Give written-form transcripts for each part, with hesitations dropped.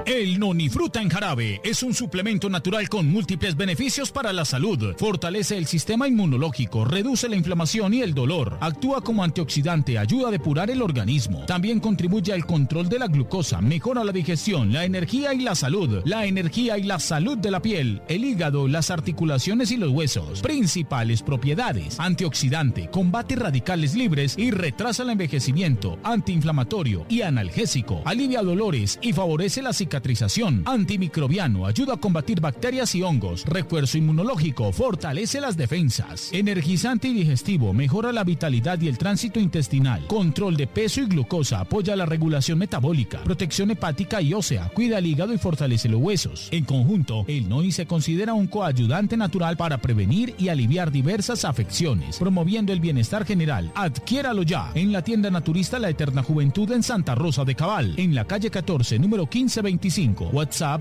El Nonifruta en jarabe es un suplemento natural con múltiples beneficios para la salud. Fortalece el sistema inmunológico, reduce la inflamación y el dolor. Actúa como antioxidante, ayuda a depurar el organismo. También contribuye al control de la glucosa, mejora la digestión, la energía y la salud. La energía y la salud de la piel, el hígado, las articulaciones y los huesos. Principales propiedades: antioxidante, combate radicales libres y retrasa el envejecimiento, antiinflamatorio y analgésico. Alivia dolores y favorece la cicatrización. Antimicrobiano, ayuda a combatir bacterias y hongos. Refuerzo inmunológico, fortalece las defensas. Energizante y digestivo, mejora la vitalidad y el tránsito intestinal. Control de peso y glucosa, apoya la regulación metabólica. Protección hepática y ósea, cuida el hígado y fortalece los huesos. En conjunto, el NOI se considera un coayudante natural para prevenir y aliviar diversas afecciones, promoviendo el bienestar general. Adquiéralo ya en la tienda naturista La Eterna Juventud en Santa Rosa de Cabal, en la calle 14, número 1525. WhatsApp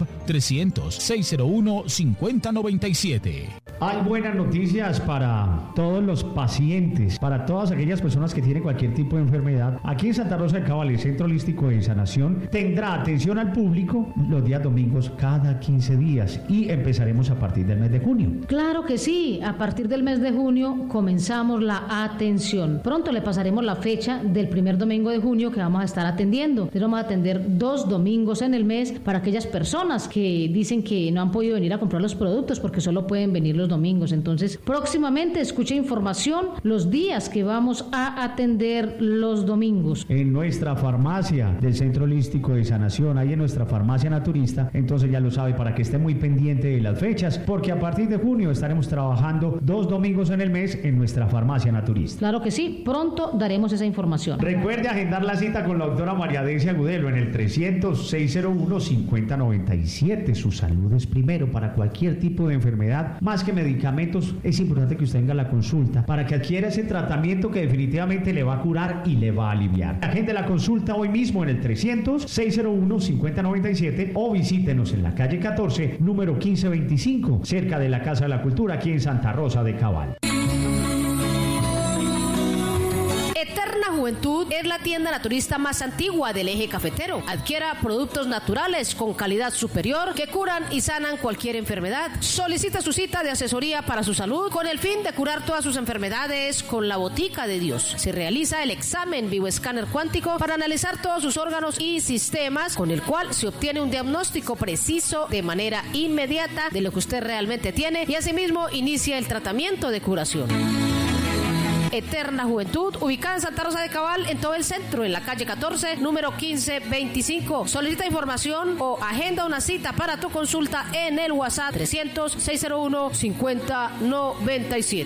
300-601-5097. Hay buenas noticias para todos los pacientes, para todas aquellas personas que tienen cualquier tipo de enfermedad. Aquí en Santa Rosa de Cabal, el Centro Holístico de Sanación tendrá atención al público los días domingos cada 15 días y empezaremos a partir del mes de junio. Claro que sí, a partir del mes de junio comenzamos la atención. Pronto le pasaremos la fecha del primer domingo de junio que vamos a estar atendiendo. Entonces vamos a atender 2 domingos en el mes para aquellas personas que dicen que no han podido venir a comprar los productos porque solo pueden venir los domingos. Entonces, próximamente escuche información los días que vamos a atender los domingos. En nuestra farmacia del Centro Holístico de Sanación, ahí en nuestra farmacia naturista, entonces ya lo sabe, para que esté muy pendiente de las fechas, porque a partir de junio estaremos trabajando 2 domingos en el mes en nuestra farmacia naturista. Claro que sí, pronto daremos esa información. Recuerde agendar la cita con la doctora María Decia Agudelo en el 300-601-5097. Su salud es primero. Para cualquier tipo de enfermedad, más que medicamentos, es importante que usted venga a la consulta para que adquiera ese tratamiento que definitivamente le va a curar y le va a aliviar. Agende la consulta hoy mismo en el 300-601-5097 o visítenos en la calle 14, número 1525, cerca de la Casa de la Cultura, aquí en Santa Rosa de Cabal. Eterna Juventud es la tienda naturista más antigua del eje cafetero. Adquiera productos naturales con calidad superior que curan y sanan cualquier enfermedad. Solicita su cita de asesoría para su salud con el fin de curar todas sus enfermedades con la botica de Dios. Se realiza el examen bioescáner cuántico para analizar todos sus órganos y sistemas, con el cual se obtiene un diagnóstico preciso de manera inmediata de lo que usted realmente tiene y asimismo inicia el tratamiento de curación. Eterna Juventud, ubicada en Santa Rosa de Cabal, en todo el centro, en la calle 14, número 1525. Solicita información o agenda una cita para tu consulta en el WhatsApp 300-601-5097.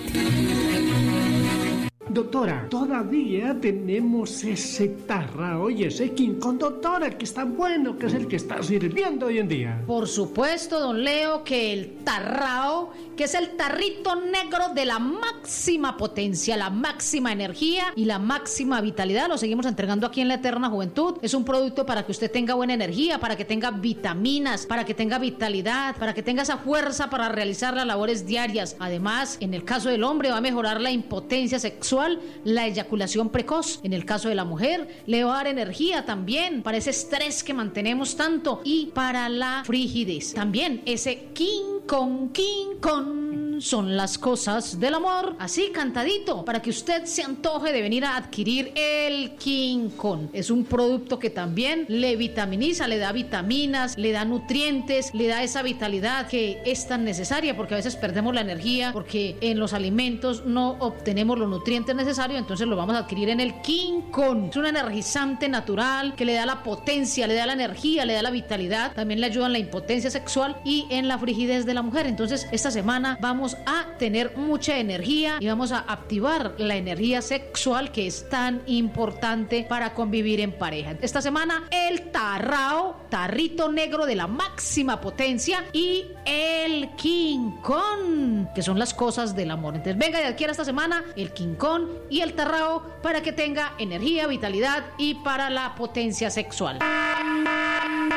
Doctora, todavía tenemos ese tarrao y ese King Kong, doctora, que es tan bueno, que es el que está sirviendo hoy en día. Por supuesto, don Leo, que el tarrao, que es el tarrito negro de la máxima potencia, la máxima energía y la máxima vitalidad, lo seguimos entregando aquí en la Eterna Juventud. Es un producto para que usted tenga buena energía, para que tenga vitaminas, para que tenga vitalidad, para que tenga esa fuerza para realizar las labores diarias. Además, en el caso del hombre va a mejorar la impotencia sexual, la eyaculación precoz. En el caso de la mujer le va a dar energía también para ese estrés que mantenemos tanto y para la frigidez. También ese King Kong son las cosas del amor, así cantadito, para que usted se antoje de venir a adquirir el King Kong. Es un producto que también le vitaminiza, le da vitaminas, le da nutrientes, le da esa vitalidad que es tan necesaria, porque a veces perdemos la energía porque en los alimentos no obtenemos los nutrientes necesarios. Entonces lo vamos a adquirir en el King Kong. Es un energizante natural que le da la potencia, le da la energía, le da la vitalidad, también le ayuda en la impotencia sexual y en la frigidez de la mujer. Entonces esta semana vamos a tener mucha energía y vamos a activar la energía sexual, que es tan importante para convivir en pareja. Esta semana el tarrao, tarrito negro de la máxima potencia, y el King Kong, que son las cosas del amor. Entonces venga y adquiera esta semana el King Kong y el tarrao para que tenga energía, vitalidad y para la potencia sexual.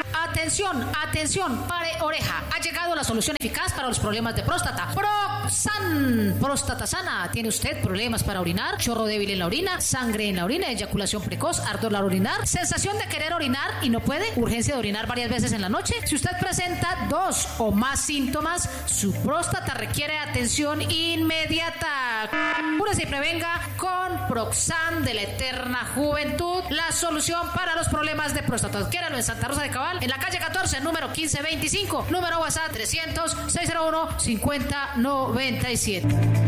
Atención, pare oreja. Ha llegado la solución eficaz para los problemas de próstata. Proxan. Próstata sana. ¿Tiene usted problemas para orinar? Chorro débil en la orina, sangre en la orina, eyaculación precoz, ardor al orinar, sensación de querer orinar y no puede, urgencia de orinar varias veces en la noche. Si usted presenta 2 o más síntomas, su próstata requiere atención inmediata. Cúrese y prevenga con Proxan de la Eterna Juventud, la solución para los problemas de próstata. Adquiéralo en Santa Rosa de Cabal, en la calle 14, número 1525, número WhatsApp 300-601-5097.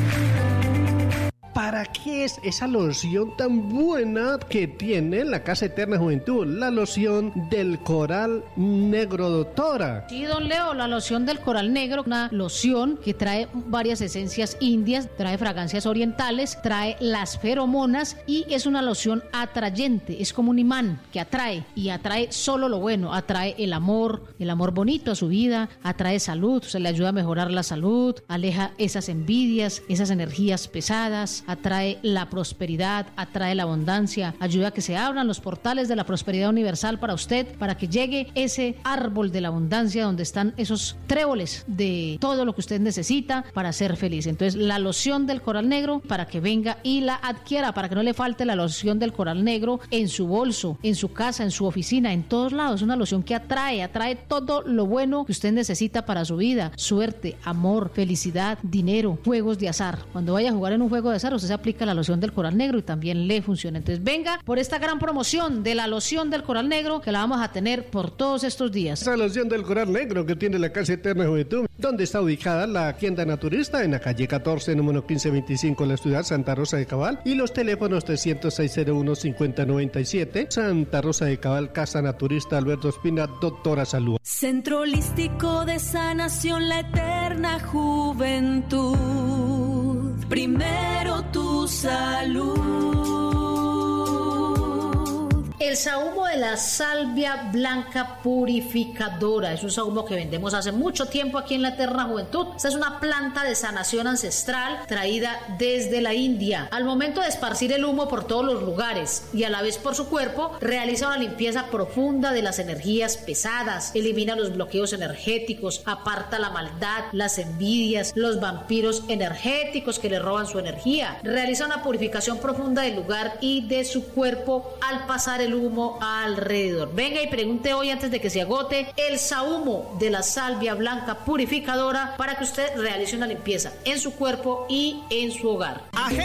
¿Para qué es esa loción tan buena que tiene la Casa Eterna Juventud? La loción del coral negro, doctora. Sí, don Leo, la loción del coral negro, una loción que trae varias esencias indias, trae fragancias orientales, trae las feromonas y es una loción atrayente, es como un imán que atrae y atrae solo lo bueno, atrae el amor bonito a su vida, atrae salud, se le ayuda a mejorar la salud, aleja esas envidias, esas energías pesadas, atrae la prosperidad, atrae la abundancia, ayuda a que se abran los portales de la prosperidad universal para usted, para que llegue ese árbol de la abundancia donde están esos tréboles de todo lo que usted necesita para ser feliz. Entonces, la loción del coral negro, para que venga y la adquiera, para que no le falte la loción del coral negro en su bolso, en su casa, en su oficina, en todos lados. Es una loción que atrae todo lo bueno que usted necesita para su vida: suerte, amor, felicidad, dinero, juegos de azar. Cuando vaya a jugar en un juego de azar, usted se aplica la loción del coral negro y también le funciona. Entonces venga por esta gran promoción de la loción del coral negro, que la vamos a tener por todos estos días. Esa loción del coral negro que tiene la Casa Eterna Juventud, donde está ubicada la tienda naturista, en la calle 14, número 1525, en la ciudad Santa Rosa de Cabal, y los teléfonos 300-601-5097, Santa Rosa de Cabal, Casa Naturista Alberto Espina, Doctora Salud. Centro Holístico de Sanación, la Eterna Juventud. Primero tu salud. El sahumo de la salvia blanca purificadora es un sahumo que vendemos hace mucho tiempo aquí en la Eterna Juventud. Esta es una planta de sanación ancestral traída desde la India. Al momento de esparcir el humo por todos los lugares y a la vez por su cuerpo, realiza una limpieza profunda de las energías pesadas, elimina los bloqueos energéticos, aparta la maldad, las envidias, los vampiros energéticos que le roban su energía, realiza una purificación profunda del lugar y de su cuerpo al pasar el humo alrededor. Venga y pregunte hoy, antes de que se agote, el sahumo de la salvia blanca purificadora, para que usted realice una limpieza en su cuerpo y en su hogar.